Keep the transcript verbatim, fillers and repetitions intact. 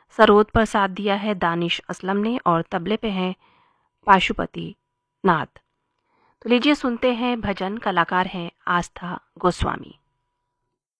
सरोद पर साथ दिया है दानिश असलम ने और तबले पे हैं पाशुपति नाथ। तो लीजिए सुनते हैं भजन, कलाकार हैं आस्था गोस्वामी।